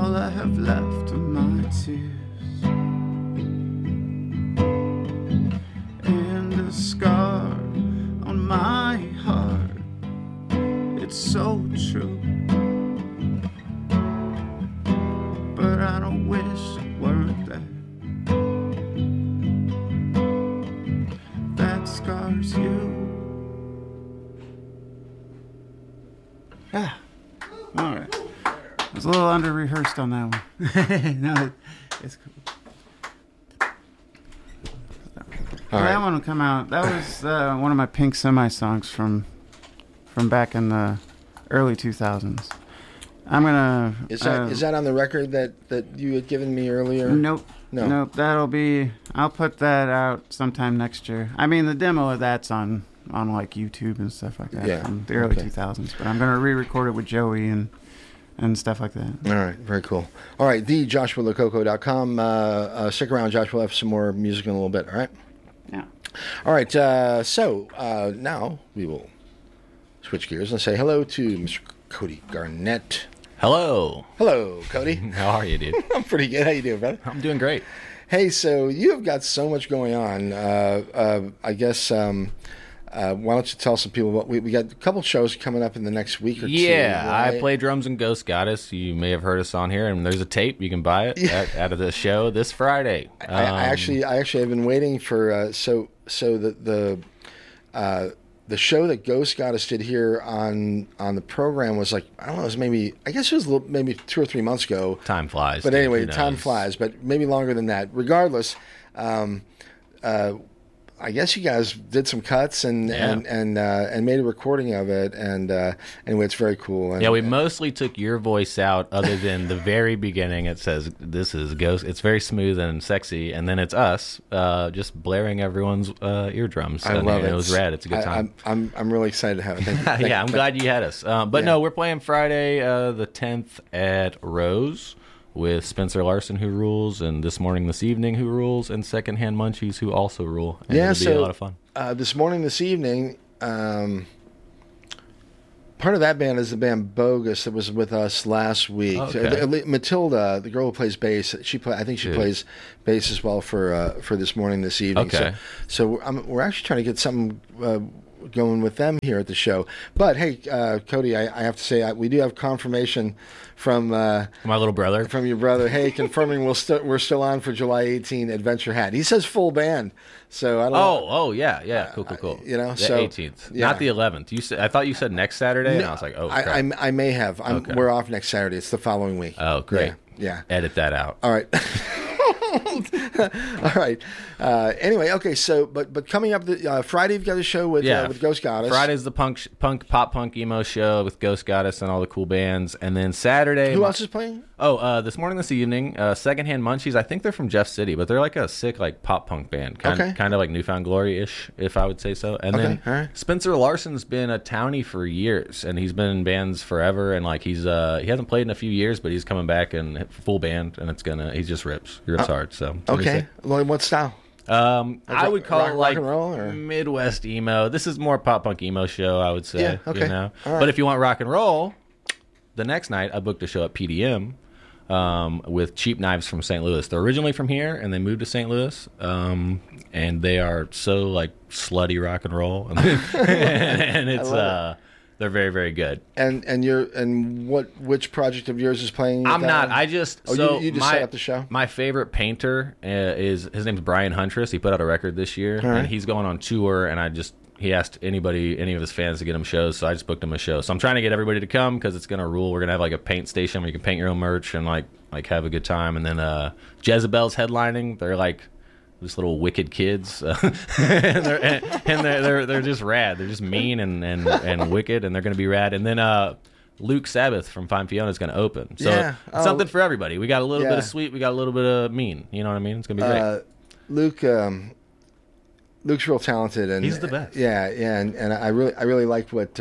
all I have left of my tears. And a scar on my heart, it's so true. But I don't wish it weren't there. That scars you. Yeah. All right. I was a little under rehearsed on that one. No, it's cool. All right. That one will come out. That was one of my Pink Semi songs from back in the early 2000s. I'm gonna. Is that on the record that you had given me earlier? Nope. No. Nope. That'll be. I'll put that out sometime next year. I mean, the demo of that's on like YouTube and stuff like that from the early 2000s. But I'm gonna re-record it with Joey and stuff like that. All right, very cool. All right, thejoshualococo.com. Stick around, Josh. We'll have some more music in a little bit. All right. Yeah. All right. So now we will switch gears and say hello to Mr. Cody Garnett. Hello. Hello, Cody. How are you, dude? I'm pretty good. How you doing, brother? I'm doing great. Hey, so you have got so much going on. I guess. Why don't you tell some people what we got a couple shows coming up in the next week or two. Yeah, right? I play drums in Ghost Goddess. You may have heard us on here, and there's a tape. You can buy it out of the show this Friday. I actually have been waiting for so the show that Ghost Goddess did here on the program was like, I don't know, it was maybe 2 or 3 months ago. Time flies. But dude, anyway, time flies, but maybe longer than that. Regardless, I guess you guys did some cuts and made a recording of it, and anyway, it's very cool. And, we mostly took your voice out, other than the very beginning. It says this is Ghost. It's very smooth and sexy, and then it's us just blaring everyone's eardrums. I love it. It was rad. It's a good time. I'm really excited to have it. Thank you. I'm glad you had us. No, we're playing Friday the 10th at Rose, with Spencer Larson, who rules, and This Morning This Evening, who rules, and Secondhand Munchies, who also rule. And it'll be a lot of fun. This Morning This Evening, part of that band is the band Bogus that was with us last week. Okay. Matilda, the girl who plays bass, I think she plays bass as well for This Morning This Evening. Okay. So we're actually trying to get something going with them here at the show. But hey, Cody, I have to say we do have confirmation from my little brother, from your brother. Hey, confirming we're still on for July 18 Adventure Hat. He says full band, so I don't know. Oh yeah, cool. You know, the so 18th, not the 11th. I thought you said next Saturday, and I was like, oh, crap. I may have. We're off next Saturday. It's the following week. Oh, great. Yeah. Edit that out. All right. All right. Anyway, okay. So, but coming up Friday, you've got a show with Ghost Goddess. Friday's the pop punk emo show with Ghost Goddess and all the cool bands, and then Saturday. Who else is playing? This Morning This Evening, Secondhand Munchies. I think they're from Jeff City, but they're like a sick pop punk band, kind of like Newfound Glory ish, if I would say so. And then Spencer Larson's been a townie for years, and he's been in bands forever, and he hasn't played in a few years, but he's coming back and full band, and he just rips hard. So okay, well, what style? I would call it rock and roll, or? Midwest emo. This is more pop punk emo show, I would say. Yeah, okay. You know? All right. But if you want rock and roll, the next night I booked a show at PDM with Cheap Knives from St. Louis. They're originally from here, and they moved to St. Louis. And they are so slutty rock and roll, and it's they're very, very good. And which project of yours is playing? I'm not. I just you just set up the show. My favorite painter his name's Brian Huntress. He put out a record this year, and he's going on tour. And he asked any of his fans to get him shows, so I just booked him a show. So I'm trying to get everybody to come because it's gonna rule. We're gonna have a paint station where you can paint your own merch and have a good time. And then Jezebel's headlining. They're these little wicked kids, and they're just rad. They're just mean and wicked, and they're going to be rad. And then Luke Sabbath from Fine Fiona is going to open. So it's something for everybody. We got a little bit of sweet, we got a little bit of mean. You know what I mean? It's going to be great. Luke's real talented, and he's the best. Yeah, and I really like what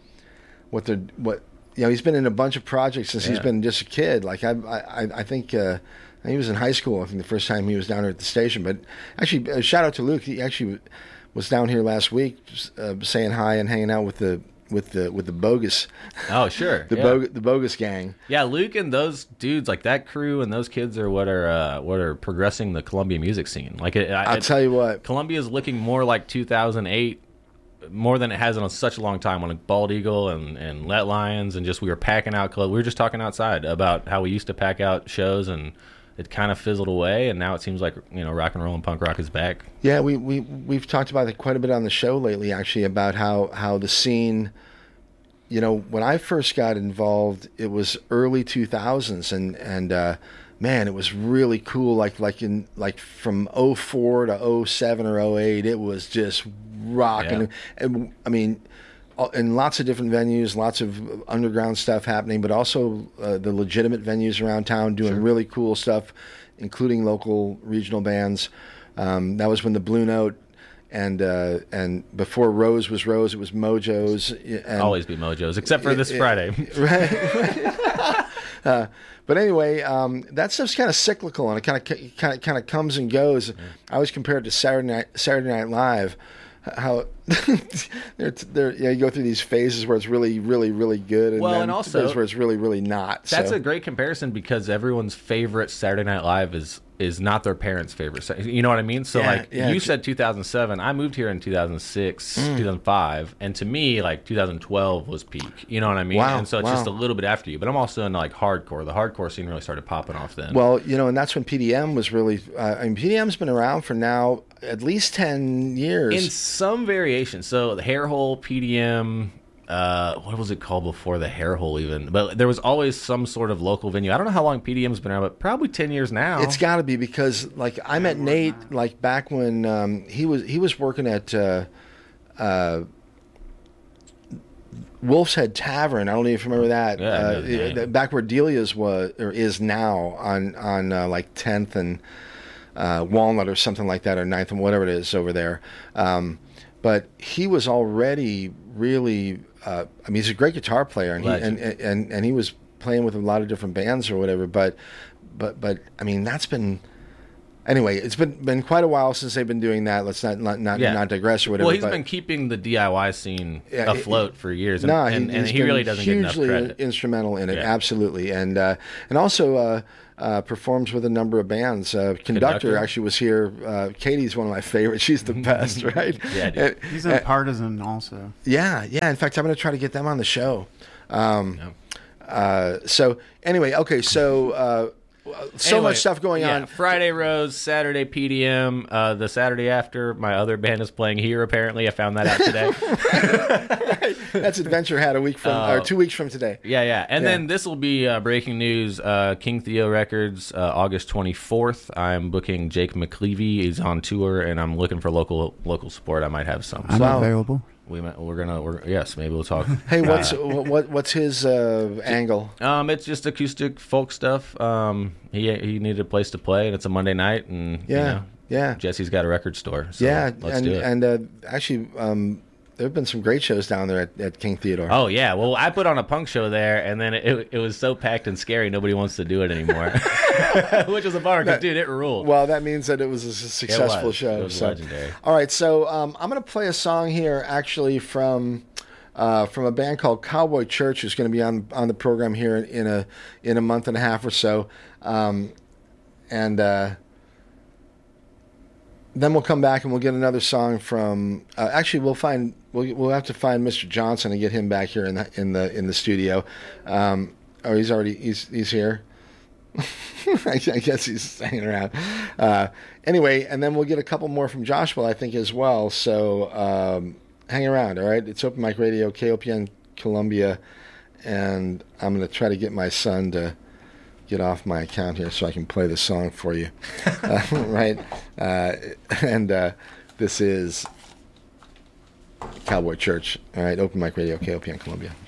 he's been in a bunch of projects since he's been just a kid. I think. He was in high school, I think, the first time he was down here at the station. But actually, shout out to Luke. He actually was down here last week saying hi and hanging out with the with the bogus. Oh, sure. The bogus gang. Yeah, Luke and those dudes, like that crew and those kids are what are progressing the Columbia music scene. Like I'll tell you what, Columbia is looking more like 2008 more than it has in such a long time, when like Bald Eagle and Let Lions and just we were packing out clubs. We were just talking outside about how we used to pack out shows and it kind of fizzled away, and now it seems like, you know, rock and roll and punk rock is back. Yeah, we've talked about it quite a bit on the show lately, actually, about how the scene, you know, when I first got involved, it was early 2000s, and man, it was really cool. Like from 04 to 07 or 08, it was just rocking. Yeah. And I mean, in lots of different venues, lots of underground stuff happening, but also the legitimate venues around town doing really cool stuff, including local regional bands. That was when the Blue Note and before Rose was Rose, it was Mojo's. And, always be Mojo's, except for this Friday. Right. But anyway, that stuff's kind of cyclical, and it kind of comes and goes. I always compare it to Saturday Night Live. How you go through these phases where it's really, really, really good, and then also phases where it's really, really not. That's a great comparison, because everyone's favorite Saturday Night Live is not their parents' favorite. You know what I mean? So you said 2007. I moved here in 2006, 2005, and to me, like 2012 was peak. You know what I mean? Wow, and so it's just a little bit after you. But I'm also into like hardcore. The hardcore scene really started popping off then. Well, you know, and that's when PDM was really. PDM's been around for now at least 10 years. In some variation. So the Hair Hole, PDM. What was it called before the Hair Hole even? But there was always some sort of local venue. I don't know how long PDM's been around, but probably 10 years now. It's got to be, because like I met Nate like back when he was working at Wolf's Head Tavern. I don't know if you remember that. Yeah, back where Delia's was or is now on like 10th and Walnut or something like that, or 9th and whatever it is over there. But he was already really. I mean, he's a great guitar player, and he was playing with a lot of different bands or whatever. But I mean, that's been. Anyway, it's been quite a while since they've been doing that. Let's not digress or whatever. Well, he's been keeping the DIY scene afloat for years, and he really doesn't get enough credit. Hugely instrumental in it, absolutely, and also performs with a number of bands. Conductor actually was here. Katie's one of my favorites. She's the best, right? Yeah, dude. He's in Partisan also. Yeah. In fact, I'm going to try to get them on the show. So anyway, okay, so. Much stuff going on. Friday Rose, Saturday PDM, the Saturday after, my other band is playing here, apparently. I found that out today. Right. That's Adventure Hat or 2 weeks from today. Yeah. And then this will be breaking news. King Theo Records, August 24th. I'm booking Jake McClevey. He's on tour, and I'm looking for local support. I might have some. I'm available. Yes, maybe we'll talk. Hey, what's his angle? It's just acoustic folk stuff. He needed a place to play, and it's a Monday night, and Jesse's got a record store. So let's do it. And actually, there have been some great shows down there at King Theodore. Oh yeah, well I put on a punk show there, and then it was so packed and scary, nobody wants to do it anymore. Which was a bummer, because dude, it ruled. Well, that means that it was a successful show. It was legendary. All right, so I'm going to play a song here, actually from a band called Cowboy Church, who's going to be on the program here in a month and a half or so, and then we'll come back and we'll get another song from. Actually, we'll have to find Mr. Johnson and get him back here in the studio. He's here. I guess he's hanging around. Anyway, and then we'll get a couple more from Joshua, I think, as well. So hang around, all right? It's Open Mic Radio, KOPN Columbia, and I'm going to try to get my son to get off my account here so I can play the song for you. Right? And this is Cowboy Church, all right? Open Mic Radio, KOPN Columbia.